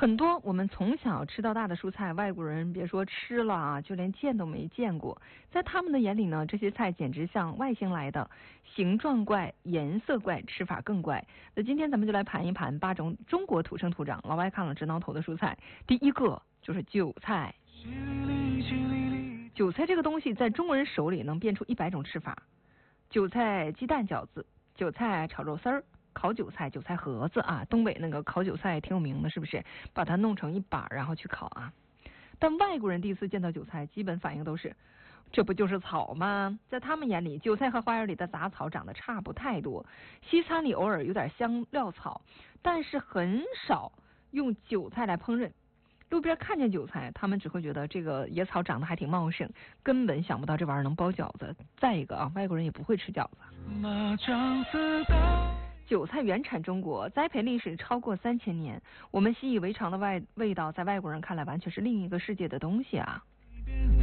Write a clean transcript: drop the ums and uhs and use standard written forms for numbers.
很多我们从小吃到大的蔬菜，外国人别说吃了啊，就连见都没见过。在他们的眼里呢，这些菜简直像外星来的，形状怪、颜色怪、吃法更怪。那今天咱们就来盘一盘8种中国土生土长、老外看了直挠头的蔬菜。第一个就是韭菜。韭菜这个东西在中国人手里能变出100种吃法：韭菜鸡蛋饺子、韭菜炒肉丝儿。烤韭菜、韭菜盒子啊，东北那个烤韭菜挺有名的，是不是？把它弄成一把，然后去烤啊。但外国人第一次见到韭菜，基本反应都是，这不就是草吗？在他们眼里，韭菜和花园里的杂草长得差不太多。西餐里偶尔有点香料草，但是很少用韭菜来烹饪。路边看见韭菜，他们只会觉得这个野草长得还挺茂盛，根本想不到这玩意儿能包饺子。再一个啊，外国人也不会吃饺子。韭菜原产中国，栽培历史超过3000年。我们习以为常的味道，在外国人看来完全是另一个世界的东西啊。